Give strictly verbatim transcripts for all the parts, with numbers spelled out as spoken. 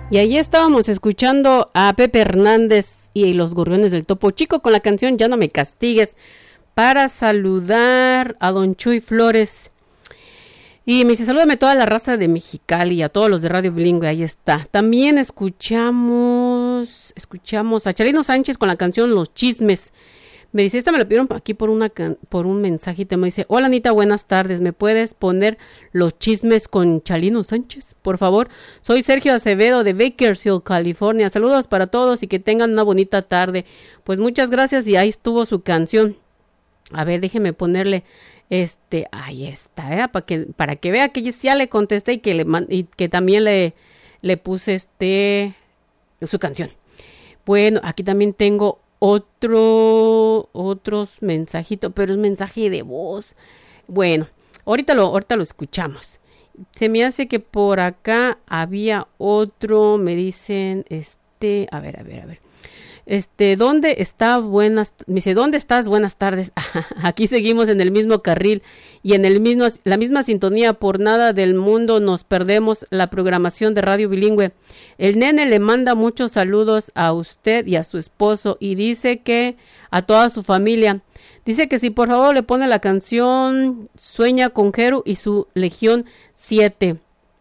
Y ahí estábamos escuchando a Pepe Hernández y los Gorriones del Topo Chico con la canción Ya no me castigues, para saludar a don Chuy Flores. Y me dice, salúdame toda la raza de Mexicali y a todos los de Radio Bilingüe, ahí está. También escuchamos, escuchamos a Chalino Sánchez con la canción Los Chismes. Me dice, esta me la pidieron aquí por una can- por un mensajito. Me dice, hola Anita, buenas tardes. ¿Me puedes poner Los Chismes con Chalino Sánchez, por favor? Soy Sergio Acevedo de Bakersfield, California. Saludos para todos y que tengan una bonita tarde. Pues muchas gracias y ahí estuvo su canción. A ver, déjeme ponerle este, ahí está, ¿eh? para que para que vea que ya le contesté y que le man- y que también le le puse este su canción. Bueno, aquí también tengo otro, otros mensajitos, pero es mensaje de voz. Bueno, ahorita lo, ahorita lo escuchamos. Se me hace que por acá había otro, me dicen, este, a ver, a ver, a ver. Este, ¿dónde está? Buenas, me dice, ¿dónde estás? Buenas tardes. Aquí seguimos en el mismo carril y en el mismo, la misma sintonía. Por nada del mundo nos perdemos la programación de Radio Bilingüe. El nene le manda muchos saludos a usted y a su esposo y dice que a toda su familia. Dice que si por favor le pone la canción Sueña con Jeru y su Legión siete.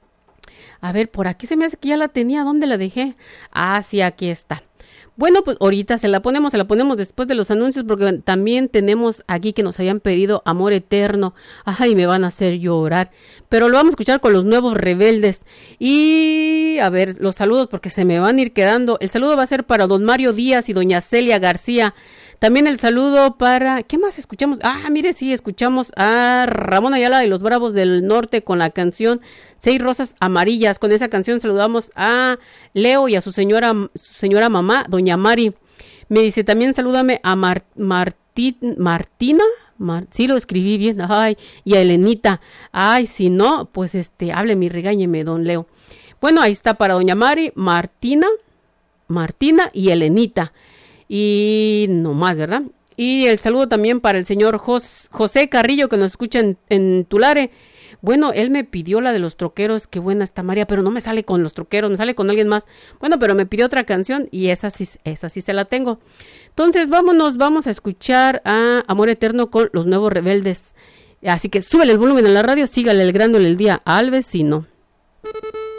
A ver, por aquí se me hace que ya la tenía. ¿Dónde la dejé? Ah, sí, aquí está. Bueno, pues ahorita se la ponemos, se la ponemos después de los anuncios porque también tenemos aquí que nos habían pedido Amor Eterno. Ay, me van a hacer llorar. Pero lo vamos a escuchar con Los Nuevos Rebeldes. Y a ver, los saludos porque se me van a ir quedando. El saludo va a ser para don Mario Díaz y doña Celia García. También el saludo para... ¿Qué más escuchamos? Ah, mire, sí, escuchamos a Ramón Ayala y los Bravos del Norte con la canción Seis Rosas Amarillas. Con esa canción saludamos a Leo y a su señora, su señora mamá, doña Mari. Me dice, también salúdame a Mar, Marti, Martina. Mar, sí, lo escribí bien. Ay, y a Elenita. Ay, si no, pues este, hábleme y regáñeme, don Leo. Bueno, ahí está para doña Mari, Martina, Martina y Elenita. Y no más, ¿verdad? Y el saludo también para el señor Jos, José Carrillo, que nos escucha en, en Tulare. Bueno, él me pidió la de los troqueros, qué buena está María, pero no me sale con los troqueros, me sale con alguien más. Bueno, pero me pidió otra canción y esa sí, esa sí se la tengo. Entonces, vámonos, vamos a escuchar a Amor Eterno con Los Nuevos Rebeldes. Así que súbele el volumen en la radio, sígale alegrándole el día al vecino.